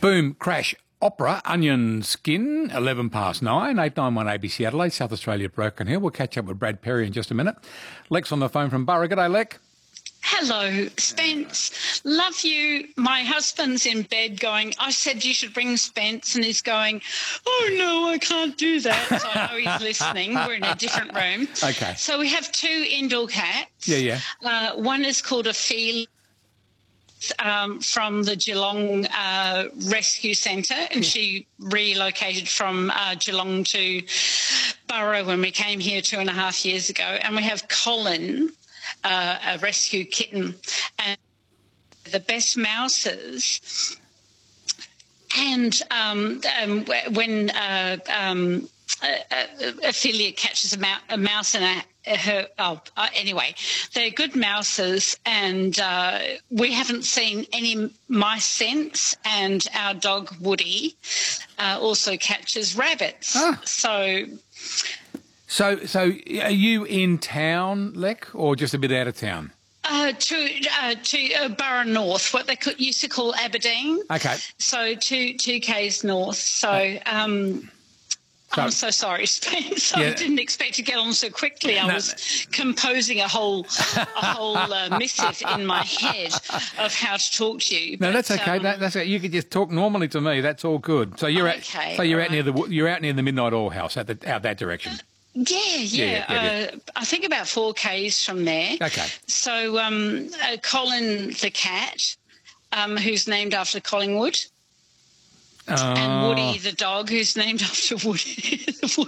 Boom, crash, opera, onion skin, 11 past 9, 891 ABC Adelaide, South Australia, Broken Hill. We'll catch up with Brad Perry in just a minute. Lex on the phone from Burra. G'day, Lex. Hello, Spence. Love you. My husband's in bed going, I said you should bring Spence, and he's going, oh, no, I can't do that. So I know he's listening. We're in a different room. Okay. So we have two indoor cats. Yeah. One is called Ophelia from the Geelong Rescue Centre, and she relocated from Geelong to Burra when we came here 2.5 years ago. And we have Colin, a rescue kitten, and the best mouses. And when Ophelia catches a mouse in anyway, they're good mouses, and we haven't seen any mice since. And our dog Woody also catches rabbits. So are you in town, Lek, or just a bit out of town? To Burra North, what they used to call Aberdeen. Okay. So two k's north. So I'm so sorry, Spence. I didn't expect to get on so quickly. I was composing a whole missive in my head of how to talk to you. No, that's okay. That's okay. You could just talk normally to me. That's all good. So you're out near the Midnight Oil House out that direction. Yeah. I think about 4 k's from there. Okay. So Colin the cat, who's named after Collingwood. And Woody the dog, who's named after Woody.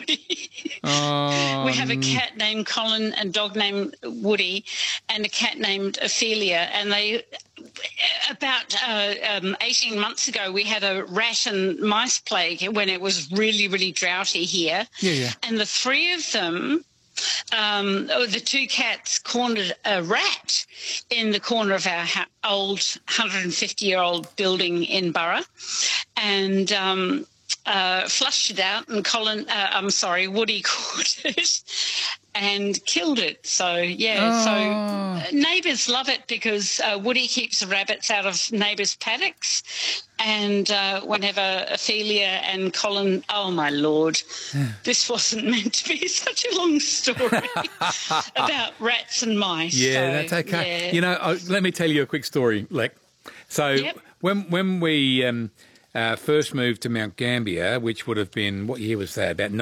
We have a cat named Colin, and dog named Woody, and a cat named Ophelia. And they, about 18 months ago, we had a rat and mice plague when it was really, really droughty here. Yeah. And the three of them, the two cats cornered a rat in the corner of our old 150-year-old building in Burra, and flushed it out, and Woody caught it and killed it. So, so neighbours love it because Woody keeps the rabbits out of neighbours' paddocks, and whenever Ophelia and Colin, oh, my Lord, this wasn't meant to be such a long story about rats and mice. Yeah, so, that's okay. Yeah. You know, let me tell you a quick story, Lek. So when we first moved to Mount Gambier, which would have been, what year was that, about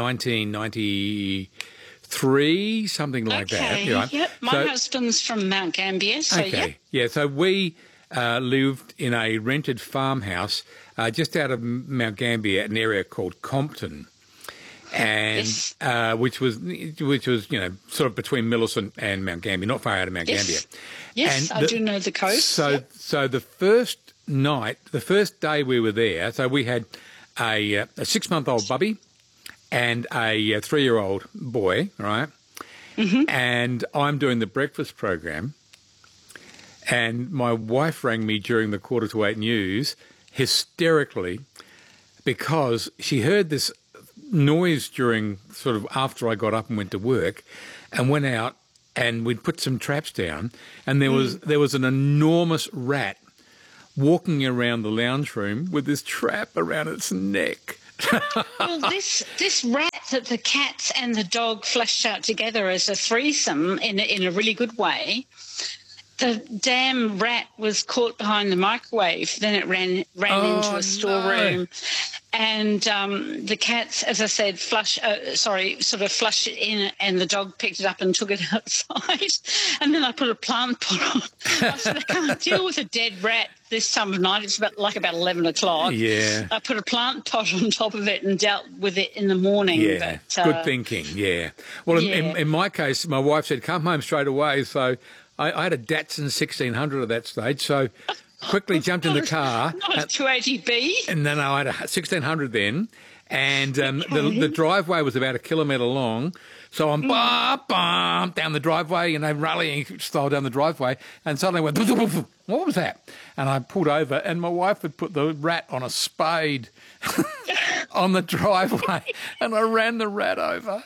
1993, something like that. Right? Yep, my husband's from Mount Gambier, so Yeah, so we lived in a rented farmhouse just out of Mount Gambier at an area called Compton, and which was sort of between Millicent and Mount Gambier, not far out of Mount Gambier. Yes, and I do know the coast. So the first day we were there, so we had a 6-month-old bubby and a 3-year-old boy, right? Mm-hmm. And I'm doing the breakfast program, and my wife rang me during the 7:45 news hysterically because she heard this noise during sort of after I got up and went to work, and went out and we'd put some traps down, and there was an enormous rat walking around the lounge room with this trap around its neck. Well, this rat that the cats and the dog fleshed out together as a threesome in a really good way, the damn rat was caught behind the microwave. Then it ran into a storeroom. And the cats, as I said, flushed it in, and the dog picked it up and took it outside. And then I put a plant pot on. I said, I can't deal with a dead rat this time of night. It's about 11 o'clock. Yeah. I put a plant pot on top of it and dealt with it in the morning. Yeah, but, good thinking, yeah. Well, in my case, my wife said, come home straight away. So I had a Datsun 1600 at that stage, so quickly jumped in the car. Not a 280B. And then I had a 1600 then, and the driveway was about 1 kilometre long. So I'm down the driveway, rallying style down the driveway, and suddenly went, what was that? And I pulled over, and my wife had put the rat on a spade on the driveway, and I ran the rat over.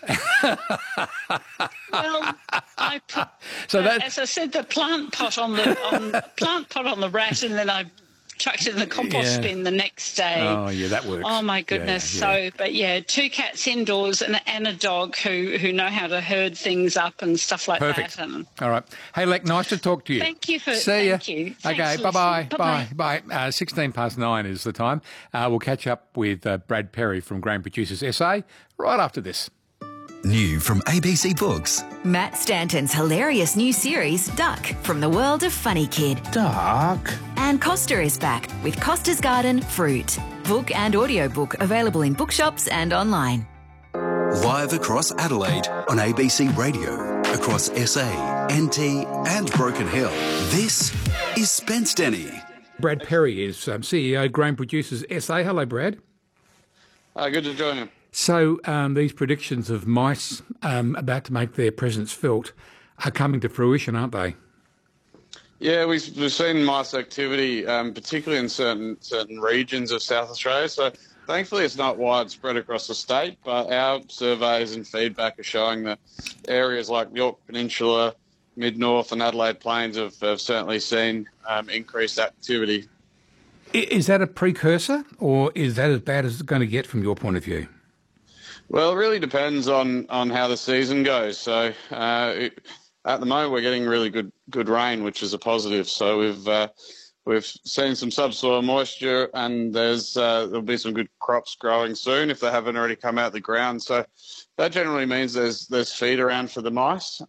Well, I put, as I said, the plant pot on the rat, and then I chucked it in the compost bin the next day. Oh, yeah, that works. Oh, my goodness. Yeah. But 2 cats indoors and a dog who know how to herd things up and stuff like Perfect. that. And all right. Hey, Lek, nice to talk to you. thank you for... See ya. Thank you. Okay, Thanks, bye-bye. Lucy. Bye. 16 past 9 is the time. We'll catch up with Brad Perry from Grain Producers SA right after this. New from ABC Books. Matt Stanton's hilarious new series, Duck, from the world of Funny Kid. Duck. And Costa is back with Costa's Garden Fruit. Book and audiobook available in bookshops and online. Live across Adelaide on ABC Radio, across SA, NT and Broken Hill. This is Spence Denny. Brad Perry is CEO, Grain Producers SA. Hello, Brad. Good to join you. So these predictions of mice about to make their presence felt are coming to fruition, aren't they? Yeah, we've seen mice activity, particularly in certain regions of South Australia. So thankfully it's not widespread across the state, but our surveys and feedback are showing that areas like Yorke Peninsula, Mid-North and Adelaide Plains have certainly seen increased activity. Is that a precursor, or is that as bad as it's going to get from your point of view? Well, it really depends on how the season goes. So at the moment we're getting really good rain, which is a positive. So we've seen some subsoil moisture, and there'll be some good crops growing soon if they haven't already come out of the ground. So that generally means there's feed around for the mice.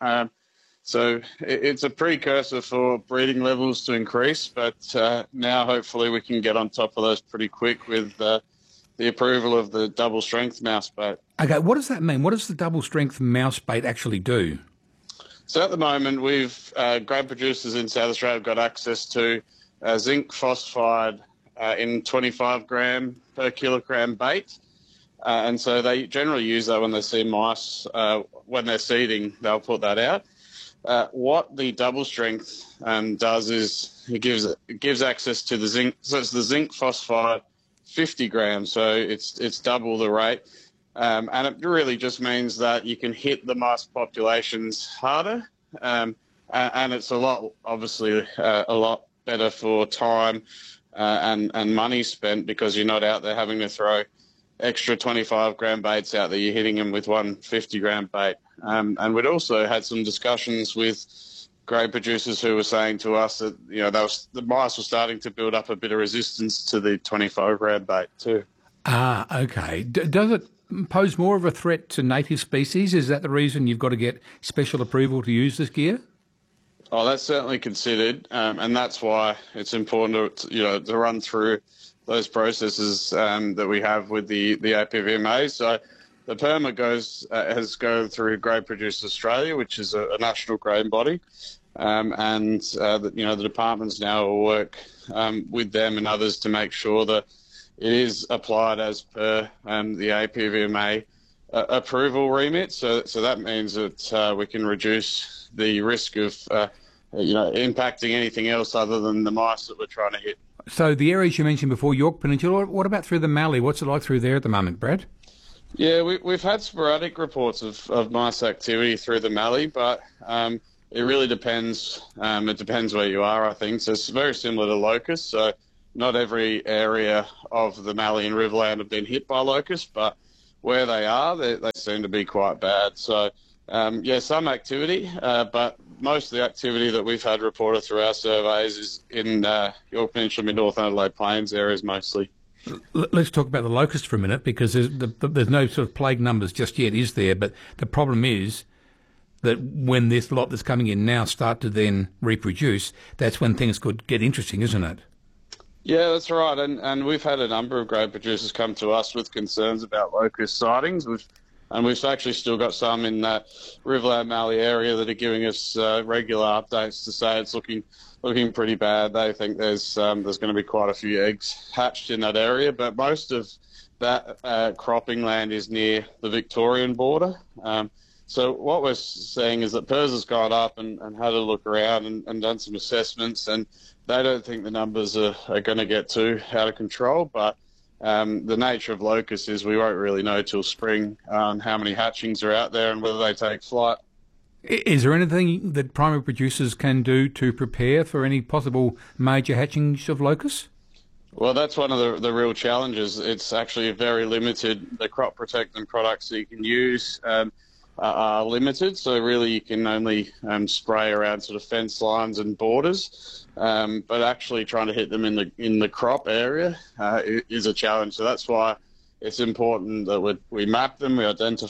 So it's a precursor for breeding levels to increase, but now hopefully we can get on top of those pretty quick with the approval of the double strength mouse bait. Okay, what does that mean? What does the double strength mouse bait actually do? So at the moment, grain producers in South Australia have got access to zinc phosphide in 25 gram per kilogram bait. And so they generally use that when they see mice. When they're seeding, they'll put that out. What the double strength does is it gives access to the zinc. So it's the zinc phosphide 50 grams, so it's double the rate. And it really just means that you can hit the mice populations harder. And it's a lot better for time and money spent, because you're not out there having to throw extra 25 gram baits out there. You're hitting them with one 50 gram bait. And we'd also had some discussions with grain producers who were saying to us that the mice were starting to build up a bit of resistance to the 25 gram bait too. Ah, okay. Does it pose more of a threat to native species? Is that the reason you've got to get special approval to use this gear? Oh, that's certainly considered, and that's why it's important to run through those processes that we have with the APVMA. So the permit has gone through Grain Producers Australia, which is a national grain body, and the departments now will work with them and others to make sure that it is applied as per the APVMA approval remit. So that means that we can reduce the risk of impacting anything else other than the mice that we're trying to hit. So the areas you mentioned before, Yorke Peninsula, what about through the Mallee? What's it like through there at the moment, Brad? Yeah, we've had sporadic reports of mice activity through the Mallee, but it really depends. It depends where you are, I think. So it's very similar to locusts. So not every area of the Mallee and Riverland have been hit by locusts, but where they are, they seem to be quite bad. So, some activity, but most of the activity that we've had reported through our surveys is in Yorke Peninsula, Mid-North and Adelaide Plains areas mostly. Let's talk about the locust for a minute, because there's no sort of plague numbers just yet, is there? But the problem is that when this lot that's coming in now start to then reproduce, that's when things could get interesting, isn't it? Yeah, that's right. And we've had a number of grain producers come to us with concerns about locust sightings. We've actually still got some in that Riverland Mallee area that are giving us regular updates to say it's looking pretty bad. They think there's going to be quite a few eggs hatched in that area, but most of that cropping land is near the Victorian border. So what we're seeing is that PIRS has gone up and had a look around and done some assessments, and they don't think the numbers are going to get too out of control, but the nature of locusts is we won't really know till spring on how many hatchings are out there and whether they take flight. Is there anything that primary producers can do to prepare for any possible major hatchings of locusts? Well, that's one of the real challenges. It's actually very limited. The crop protectant products that you can use are limited, so really you can only spray around sort of fence lines and borders. But actually trying to hit them in the crop area is a challenge. So that's why it's important that we map them, we identify